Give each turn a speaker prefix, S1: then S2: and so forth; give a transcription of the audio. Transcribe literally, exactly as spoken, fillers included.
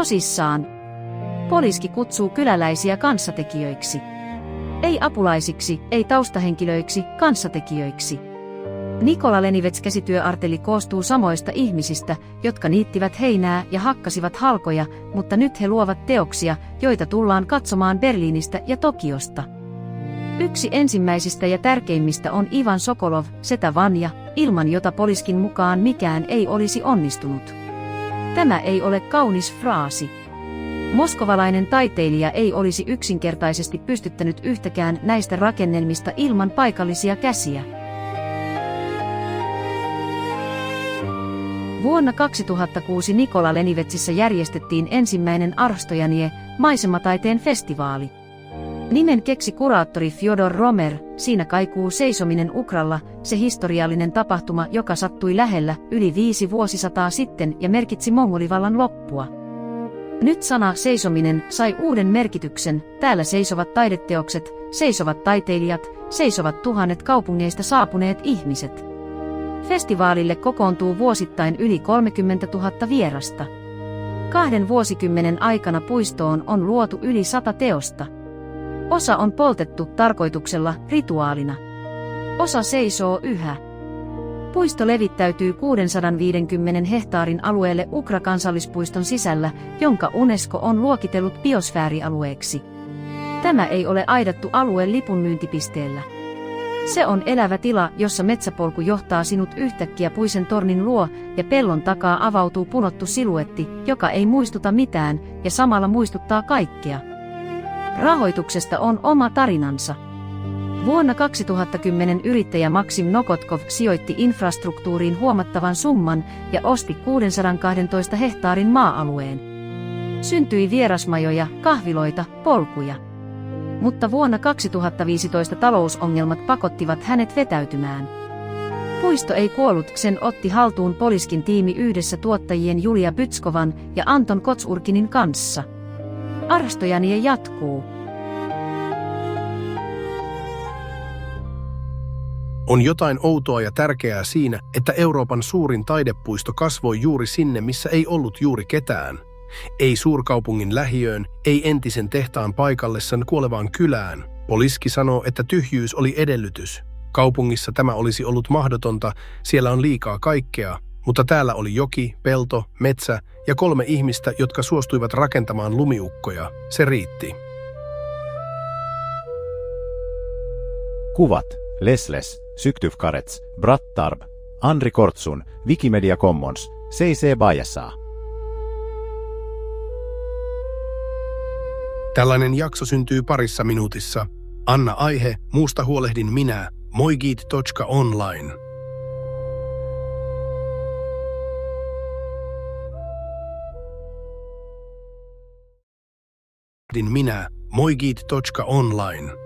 S1: Tosissaan. Poliisi kutsuu kyläläisiä kanssatekijöiksi. Ei apulaisiksi, ei taustahenkilöiksi, kanssatekijöiksi. Nikola Lenivets käsityöarteli koostuu samoista ihmisistä, jotka niittivät heinää ja hakkasivat halkoja, mutta nyt he luovat teoksia, joita tullaan katsomaan Berliinistä ja Tokiosta. Yksi ensimmäisistä ja tärkeimmistä on Ivan Sokolov, setä Vanja, ilman jota Poliskin mukaan mikään ei olisi onnistunut. Tämä ei ole kaunis fraasi. Moskovalainen taiteilija ei olisi yksinkertaisesti pystyttänyt yhtäkään näistä rakennelmista ilman paikallisia käsiä. Vuonna kaksituhattakuusi Nikola Lenivetsissä järjestettiin ensimmäinen Arstojanie, maisemataiteen festivaali. Nimen keksi kuraattori Fjodor Romer, siinä kaikuu seisominen Ukralla, se historiallinen tapahtuma, joka sattui lähellä yli viisi vuosisataa sitten ja merkitsi mongolivallan loppua. Nyt sana seisominen sai uuden merkityksen, täällä seisovat taideteokset, seisovat taiteilijat, seisovat tuhannet kaupungeista saapuneet ihmiset. Festivaalille kokoontuu vuosittain yli kolmekymmentätuhatta vierasta. Kahden vuosikymmenen aikana puistoon on luotu yli sata teosta. Osa on poltettu tarkoituksella, rituaalina. Osa seisoo yhä. Puisto levittäytyy kuusisataaviisikymmentä hehtaarin alueelle Ukra-kansallispuiston sisällä, jonka UNESCO on luokitellut biosfäärialueeksi. Tämä ei ole aidattu alue lipunmyyntipisteellä. Se on elävä tila, jossa metsäpolku johtaa sinut yhtäkkiä puisen tornin luo, ja pellon takaa avautuu punottu siluetti, joka ei muistuta mitään, ja samalla muistuttaa kaikkea. Rahoituksesta on oma tarinansa. Vuonna kaksituhattakymmenen yrittäjä Maksim Nokotkov sijoitti infrastruktuuriin huomattavan summan ja osti kuusisataakaksitoista hehtaarin maa-alueen. Syntyi vierasmajoja, kahviloita, polkuja. Mutta vuonna kaksituhattaviisitoista talousongelmat pakottivat hänet vetäytymään. Puisto ei kuollut, sen otti haltuun Poliskin tiimi yhdessä tuottajien Julia Bytskovan ja Anton Kotsurkinin kanssa. Arstojanie jatkuu.
S2: On jotain outoa ja tärkeää siinä, että Euroopan suurin taidepuisto kasvoi juuri sinne, missä ei ollut juuri ketään. Ei suurkaupungin lähiöön, ei entisen tehtaan paikallessan kuolevaan kylään. Poliski sanoo, että tyhjyys oli edellytys. Kaupungissa tämä olisi ollut mahdotonta, siellä on liikaa kaikkea, mutta täällä oli joki, pelto, metsä ja kolme ihmistä, jotka suostuivat rakentamaan lumiukkoja. Se riitti.
S3: Kuvat Lesles, Syktyvkarets, Brattarb, Andri Kortsun, Wikimedia Commons, C C Bajasa.
S2: Tällainen jakso syntyy parissa minuutissa. Anna aihe, muusta huolehdin minä, moigit piste online. Minä, moigit piste online.